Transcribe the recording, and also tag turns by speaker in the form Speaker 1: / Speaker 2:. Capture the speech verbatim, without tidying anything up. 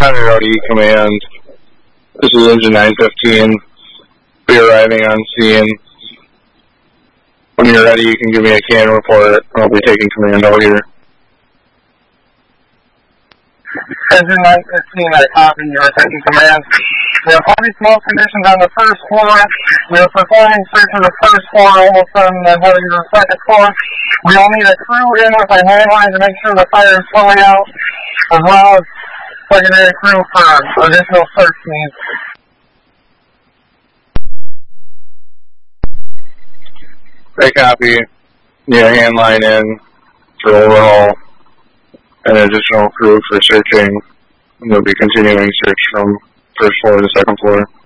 Speaker 1: Hunter O D Command. This is Engine nine fifteen. Be arriving on scene. When you're ready, you can give me a can report. I'll be taking command over here.
Speaker 2: Engine nine fifteen, I copy. You are taking command. We have heavy smoke conditions on the first floor. We are performing search of the first floor, almost done, and heading to the second floor. We will need a crew in with a handline to make sure the fire is fully out, as well as secondary crew for additional search needs.
Speaker 1: I copy. Need a handline in for overhaul and additional crew for searching. And we'll be continuing search from first floor to second floor.